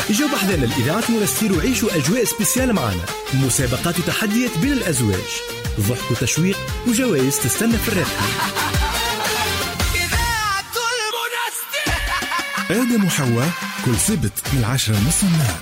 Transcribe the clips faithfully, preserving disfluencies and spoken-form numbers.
اجوا بحذنا الإذاعة منستير وعيشوا أجواء سبيسيال معنا، مسابقات وتحديات بين الأزواج، ضحك وتشويق وجوائز تستنى في الرحلة. آدم وحواء كل سبت من العشرة نص النهار.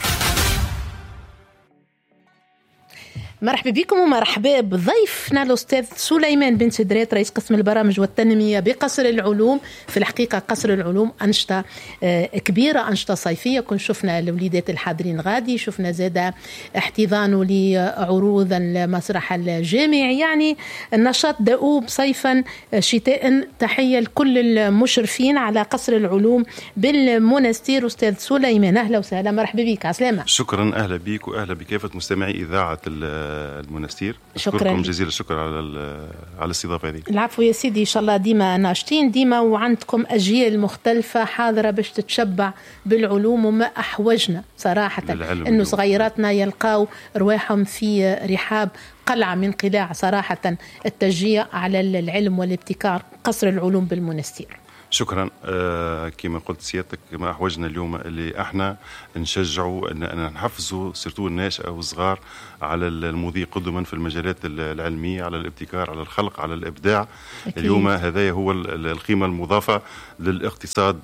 مرحبا بكم ومرحبا بضيفنا الأستاذ سليمان بن سدرات رئيس قسم البرامج والتنمية بقصر العلوم. في الحقيقة قصر العلوم أنشطة كبيرة، أنشطة صيفية، كن شفنا الوليدات الحاضرين غادي، شفنا زادة احتضانه لعروض المسرح الجامعي، يعني النشاط دؤوب صيفا شتاء. تحية لكل المشرفين على قصر العلوم بالمنستير. أستاذ سليمان أهلا وسهلا، مرحبا بك. عسلامة. شكرا، أهلا بك وأهلا بكافة مستمعي إذاعة المنستير. شكرا لكم جزيل الشكر على على الاستضافه هذه. العفو يا سيدي، ان شاء الله ديما ناشطين ديما وعندكم اجيال مختلفه حاضره باش تتشبع بالعلوم، وما احوجنا صراحه انه صغيراتنا يلقاو رواحهم في رحاب قلعه من قلاع صراحه التشجيع على العلم والابتكار. قصر العلوم بالمنستير. شكرا. آه كما قلت سيادتك، ما احوجنا اليوم اللي احنا نشجعوا ان, أن نحفزوا سيرتو الناشئه والصغار على المضي قدما في المجالات العلميه، على الابتكار، على الخلق، على الابداع. أكيد. اليوم هذا هو القيمه المضافه للاقتصاد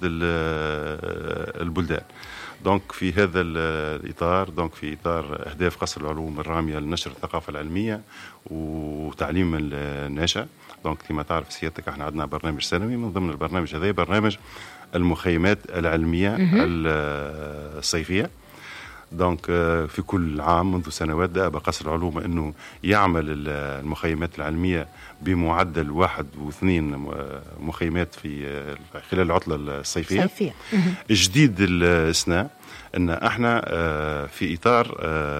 البلدان. دونك في هذا الإطار، دونك في إطار أهداف قصر العلوم الرامية لنشر الثقافة العلمية وتعليم الناشئ، دونك كما تعرف سيادتك احنا عندنا برنامج سنوي، من ضمن البرنامج هذا برنامج المخيمات العلمية الصيفية. دونك في كل عام منذ سنوات دأب قصر العلوم أنه يعمل المخيمات العلمية بمعدل واحد واثنين مخيمات في خلال العطلة الصيفية. صيفية. جديد السنة أن احنا في إطار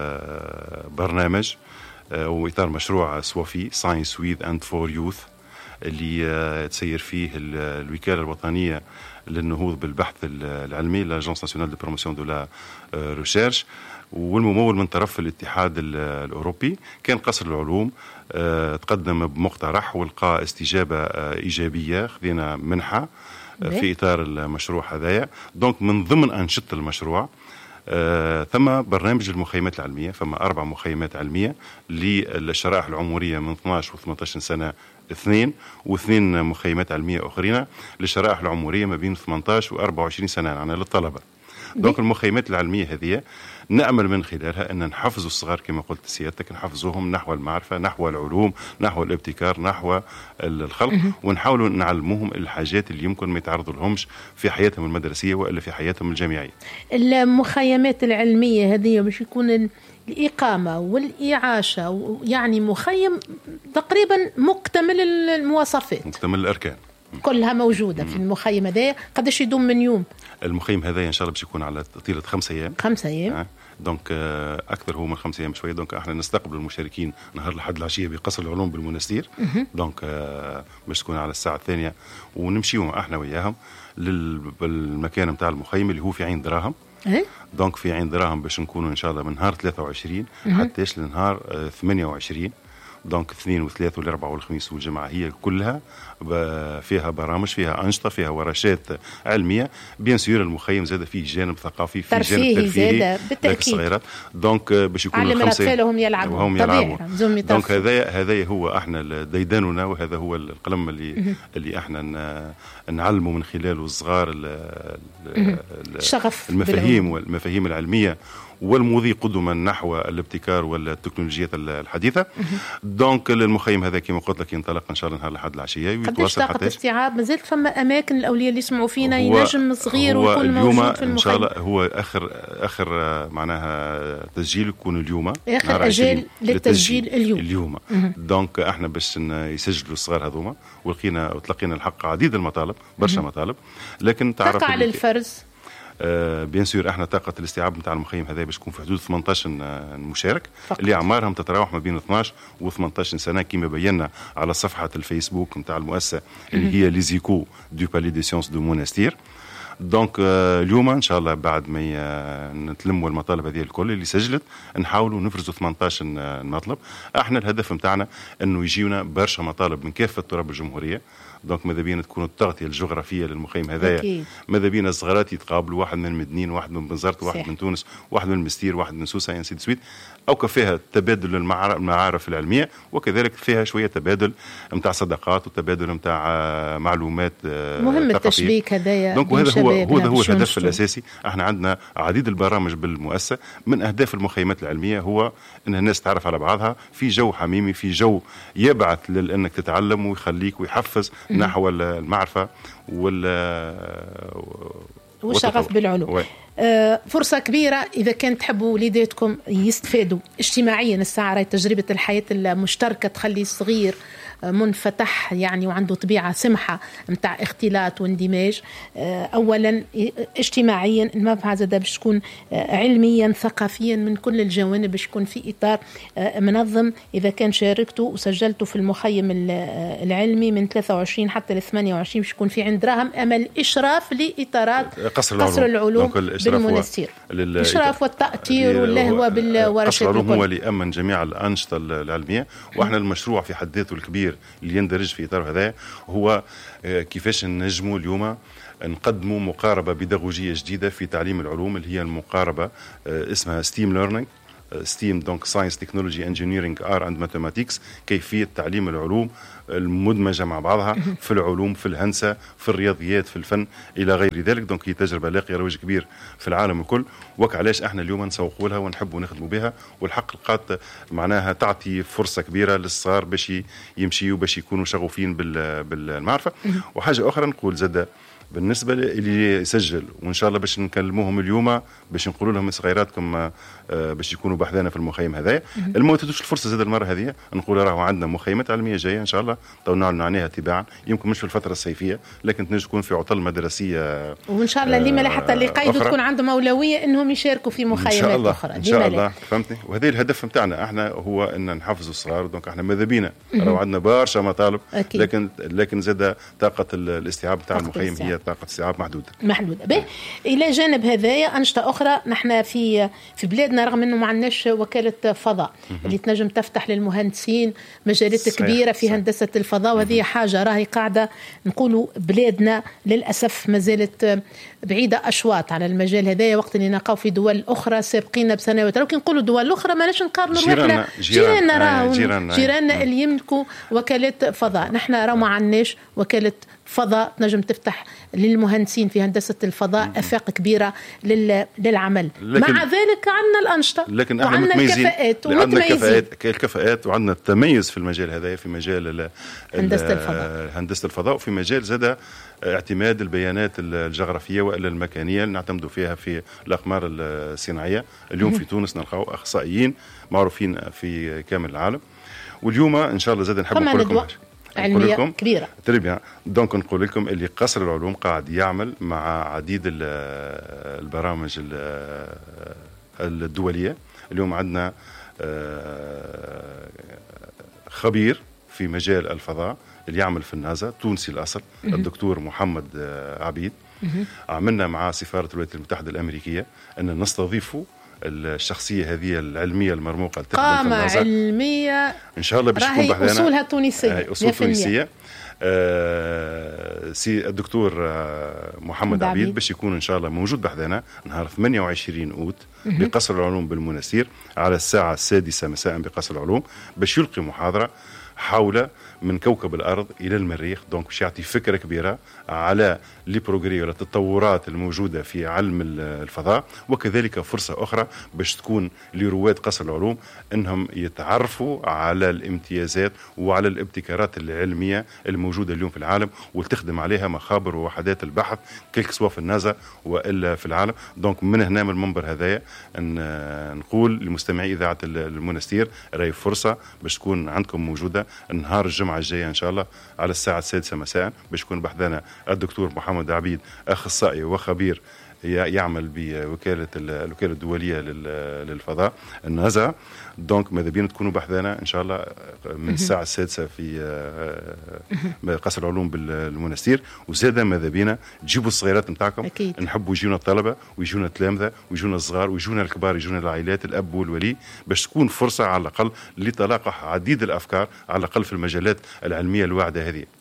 برنامج أو إطار مشروع سوافي Science with and for Youth اللي تسير فيه الوكالة الوطنية للنهوض بالبحث العلمي لاجونس ناسيونال دو بروموسيون دو لا ريشيرش، والممول من طرف الاتحاد الأوروبي. كان قصر العلوم تقدم بمقترح ولقى استجابة إيجابية، خذينا منحة في إطار المشروع هذايا. دونك من ضمن أنشطة المشروع آه، ثم برنامج المخيمات العلمية، فما أربع مخيمات علمية للشرائح العمرية من اثناش و ثمانية عشر سنة اثنين، واثنين مخيمات علمية أخرين للشرائح العمرية ما بين ثمانية عشر و أربعة وعشرين سنة، يعني للطلبة. دونك المخيمات العلمية هذه نأمل من خلالها أن نحفزوا الصغار كما قلت سيادتك، نحفزوهم نحو المعرفة، نحو العلوم، نحو الابتكار، نحو الخلق، ونحاولوا نعلموهم الحاجات اللي يمكن ما يتعرضوا لهمش في حياتهم المدرسية وإلا في حياتهم الجامعية. المخيمات العلمية هذه باش يكون الإقامة والإعاشة، يعني مخيم تقريبا مكتمل المواصفات، مكتمل الأركان كلها موجودة. مم. في المخيم هذا قداش يدوم من يوم؟ المخيم هذا إن شاء الله باش يكون على طيلة خمسة أيام. خمسة أيام. آه. دونك آه أكثر هو من خمسة أيام شوية. دونك احنا نستقبل المشاركين نهار الأحد العشية بقصر العلوم بالمنستير. دونك آه باش تكون على الساعة الثانية، ونمشيهم احنا وياهم للمكان متاع المخيم اللي هو في عين دراهم. إيه؟ دونك في عين دراهم باش نكونوا إن شاء الله من نهار ثلاثة وعشرين حتى لنهار آه ثمانية وعشرين. دونك اثنين وثلاث والاربعاء والخميس والجمعة هي كلها فيها برامج، فيها أنشطة، فيها ورشات علمية. بيان سور المخيم زاد فيه جانب ثقافي، فيه جانب ترفيهي للصغيرات. دونك باش يكونوا الخمسة علم يلعبوا وهم يلعبوا. دونك هذا هذا هو احنا ديداننا، وهذا هو القلم اللي اللي احنا نعلمه من خلاله الصغار الشغف المفاهيم والمفاهيم العلمية والمضي قدما نحو الابتكار والتكنولوجيات الحديثة. دونك المخيم هذا كما قلت لك ينطلق ان شاء الله نهار الأحد العشية ويتواصل حتى استيعاب. مازالت فما اماكن الاولياء اللي يسمعوا فينا ينجم صغير ويكون موجود في المخيم. ان شاء الله هو اخر اخر معناها تسجيل يكون اليوم، اخر اجال للتسجيل اليوم اليوم. دونك احنا باش يسجلوا الصغار هذوما، ولقينا وتلقينا الحق عديد المطالب، برشا مطالب، لكن تعرف تقع على الفرز. آه بيان سور احنا طاقه الاستيعاب نتاع المخيم هذا باش تكون في حدود ثمانية عشر مشارك فقط، اللي اعمارهم تتراوح ما بين اثناش و ثمانية عشر سنه كما بينا على صفحه الفيسبوك نتاع المؤسسه اللي هي ليزيكو دو بالي دي سيونس دو مونستير. دونك آه اليوم ان شاء الله بعد ما نتلموا المطالب هذه الكل اللي سجلت نحاولوا نفرزوا ثمانية عشر مطلب. احنا الهدف نتاعنا انه يجيونا برشا مطالب من كافه تراب الجمهوريه. دونك ماذا بينا تكون التغطيه الجغرافيه للمخيم هذايا، ماذا بينا الصغارات يتقابلوا، واحد من المدنين، واحد من بنزرت، واحد من تونس، واحد من المستير، واحد من سوسه، يعني سيد سويت، او كفيها تبادل المعارف العلميه، وكذلك فيها شويه تبادل نتاع صداقات وتبادل نتاع معلومات مهم التشبيك هذايا. دونك وهذا هو هو هو الهدف الاساسي. احنا عندنا عديد البرامج بالمؤسسه. من اهداف المخيمات العلميه هو ان الناس تعرف على بعضها في جو حميمي، في جو يبعث لانك تتعلم ويخليك ويحفز نحو المعرفه وال والشغف بالعلوم. آه فرصة كبيرة إذا كان تحبوا وليداتكم يستفادوا اجتماعيا. الساعة راهي تجربة الحياة المشتركة تخلي الصغير منفتح يعني وعنده طبيعة سمحة متاع اختلاط واندماج. آه أولا اجتماعيا المنفعة زادة باش تكون آه علميا ثقافيا من كل الجوانب، باش يكون في إطار آه منظم. إذا كان شاركتوا وسجلتوا في المخيم العلمي من ثلاثة وعشرين حتى ل ثمانية وعشرين باش يكون في عند راهم أمل إشراف لإطارات قصر العلوم, قصر العلوم بالمنستير. الإشراف والتأطير واللهوة بالورشات. قصر العلوم هو اللي أمن جميع الأنشطة العلمية، وإحنا المشروع في حد ذاته الكبير اللي يندرج في إطار هذا هو كيفاش نجموا اليوم نقدموا مقاربة بيداغوجية جديدة في تعليم العلوم، اللي هي المقاربة اسمها ستيم ليرنينج. ستيم دونك ساينس تكنولوجي انجينيرينج ار اند ماثيماتكس، كيفيه تعليم العلوم المدمجه مع بعضها في العلوم، في الهندسه، في الرياضيات، في الفن الى غير ذلك. دونك هي تجربه لاقيه رواج كبير في العالم الكل، وك علاش احنا اليوم نسوقوا لها ونحبوا نخدموا بها. والحق لقات معناها تعطي فرصه كبيره للصغار باش يمشيوا باش يكونوا شغوفين بالمعرفه. وحاجه اخرى نقول زاده بالنسبه اللي يسجل، وان شاء الله باش نكلموهم اليوم باش نقولوا لهم صغيراتكم باش يكونوا بحذانا في المخيم هذايا. المو تدوش الفرصه زاد المره هذه نقول راهو عندنا مخيمات علميه جايه ان شاء الله تو نعلن عنها تباعا، يمكن مش في الفتره الصيفيه لكن تنجم تكون في عطل مدرسيه، وان شاء الله اللي ما حتى اللي قايدوا تكون عندهم اولويه انهم يشاركوا في مخيمات اخرى ان شاء الله. فهمتني؟ وهذا الهدف نتاعنا احنا هو ان نحفزوا الصغار. دونك احنا ماذا بينا راهو عندنا برشا مطالب، أكيد. لكن لكن زاد طاقه الاستيعاب تاع المخيم هي طاقه استيعاب محدوده محدوده. به الى جانب هذايا انشطه اخرى، نحن في في بلادنا رغم انه ما عندناش وكاله فضاء اللي تنجم تفتح للمهندسين مجالات صحيح. كبيره في صحيح. هندسه الفضاء، وهذه حاجه راهي قاعده نقولوا بلادنا للاسف ما زالت بعيده اشواط على المجال هذايا، وقت اللي نلقاو في دول اخرى سابقين بسنوات. لو كنقولوا دول اخرى ماناش نقارنوا روحنا جيراننا راهو جيراننا اللي يملكوا وكالات فضاء. نحن راهو ما عندناش وكاله فضاء تنجم تفتح للمهندسين في هندسة الفضاء أفاق كبيرة للعمل. مع ذلك عندنا الأنشطة لكن احنا متميزين، عندنا كفاءات الكفاءات وعندنا التميز في المجال هذا، في مجال هندسة الفضاء هندسة الفضاء وفي مجال زاد اعتماد البيانات الجغرافية وإلا المكانية اللي نعتمدوا فيها في الأقمار الصناعية. اليوم في تونس نلقاو أخصائيين معروفين في كامل العالم، واليوم إن شاء الله زاد نحب نقول لكم علمية كبيرة. تري بيان. دونك نقول لكم اللي قصر العلوم قاعد يعمل مع عديد البرامج الدولية. اليوم عندنا خبير في مجال الفضاء اللي يعمل في النازا، تونسي الأصل، الدكتور محمد عبيد. عملنا مع سفارة الولايات المتحدة الأمريكية أن نستضيفه الشخصية هذه العلمية المرموقة قامة علمية إن شاء الله باش تكون بحذانا أصولها تونسية أصول تونسية. آه سي الدكتور آه محمد عبيد باش يكون إن شاء الله موجود بحذانا نهار ثمانية وعشرين أوت بقصر العلوم بالمنستير على الساعة السادسة مساء بقصر العلوم، باش يلقي محاضرة حول من كوكب الأرض إلى المريخ. دونك باش يعطي فكرة كبيرة على لي بروغري ولا التطورات الموجودة في علم الفضاء، وكذلك فرصة أخرى باش تكون لرواد قصر العلوم أنهم يتعرفوا على الامتيازات وعلى الابتكارات العلمية الموجودة اليوم في العالم وتخدم عليها مخابر ووحدات البحث كلك سواء في النازا وإلا في العالم. دونك من هنا من المنبر هذايا أن نقول لمستمعي إذاعة المنستير راهي فرصة باش تكون عندكم موجودة نهار الجمعة الجاية إن شاء الله على الساعة السادسة مساء باش يكون بحثنا الدكتور محمد عبيد أخصائي وخبير يعمل بوكالة الوكالة الدولية للفضاء النازا. دونك ماذا بينا تكونوا بحثنا إن شاء الله من الساعة السادسة في قصر العلوم بالمنستير. وزادا ماذا بينا تجيبوا الصغيرات نتاعكم، نحبوا يجونا الطلبة ويجونا التلامذة ويجونا الصغار ويجونا الكبار يجونا العائلات الأب والولي، باش تكون فرصة على الأقل لتلاقح عديد الأفكار على الأقل في المجالات العلمية الواعدة هذه.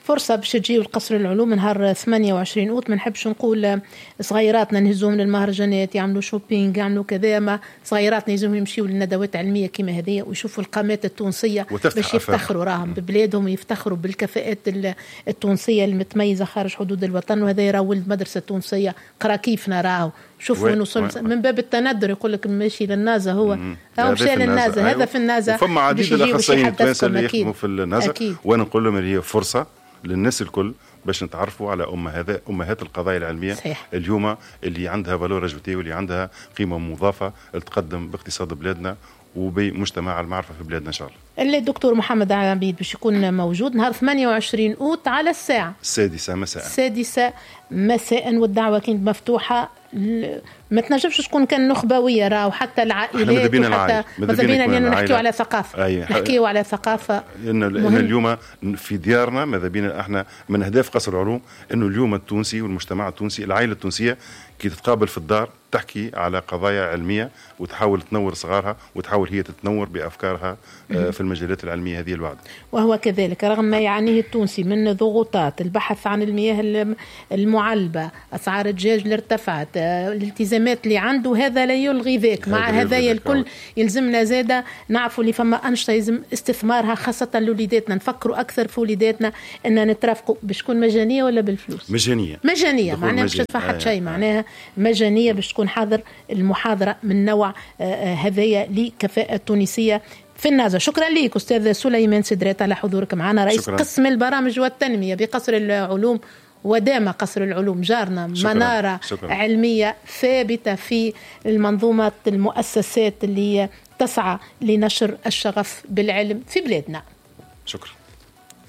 فرصة باش تجيو القصر العلوم نهار ثمانية وعشرين أوت. ما نحبش نقول صغيراتنا نهزوهم للمهرجانات يعملوا شوبينج يعملوا كذا، ما صغيراتنا يلزمهم يمشيوا للندوات علمية كما هذه ويشوفوا القامات التونسية باش يفتخروا راهم ببلادهم ويفتخروا بالكفاءات التونسية المتميزة خارج حدود الوطن. وهذا يرى ولد مدرسة تونسية قرا كيفنا راهو شوفوا نوصل من باب التندر يقول لك ماشي للنازة هو هو مشى للنازة هذا في النازة. فما عديد الاخصائيين التوانسه اللي يخدموا في النازة وانا نقول لهم هي فرصة للناس الكل باش نتعرفوا على أم هذا أمهات القضايا العلمية صحيح. اليوم اللي عندها فالور اجوتي واللي عندها قيمة مضافة تقدم باقتصاد بلادنا وبمجتمع المعرفة في بلادنا إن شاء الله. الدكتور محمد عبيد باش يكون موجود نهار ثمانية وعشرين أوت على الساعة السادسة مساء السادسة مساء والدعوة كانت مفتوحة. ما تنجمش تكون كان نخبويه راهو حتى العائلات وحتى ماذا بينا لأنه نحكيو على ثقافة نحكيو على ثقافة إن, إن اليوم في ديارنا ماذا بينا احنا من أهداف قصر العلوم إنه اليوم التونسي والمجتمع التونسي العائلة التونسية كي تتقابل في الدار تحكي على قضايا علمية وتحاول تنور صغارها وتحاول هي تتنور بأفكارها في المجالات العلمية هذه الوعد. وهو كذلك رغم ما يعانيه التونسي من ضغوطات البحث عن المياه المعلبة أسعار الدجاج اللي ارتفعت الالتزامات اللي عنده هذا لا يلغي ذاك. مع هذايا الكل يلزمنا زادة نعرفوا اللي فما أنشطة يلزم استثمارها خاصة لوليداتنا نفكروا أكثر في وليداتنا أن نترافقوا باش تكون مجانية ولا بالفلوس مجانية مجانية معناها مش تدفع حتى شيء معناها مجانية باش تكون حاضر المحاضرة من نوع هذايا لكفاءة التونسية في النازة. شكرا لك أستاذ سليمان سدرات على حضورك معنا رئيس شكرا. قسم البرامج والتنمية بقصر العلوم ودام قصر العلوم جارنا شكرا. منارة شكرا. علمية ثابتة في المنظومة المؤسسات اللي تسعى لنشر الشغف بالعلم في بلادنا. شكرا.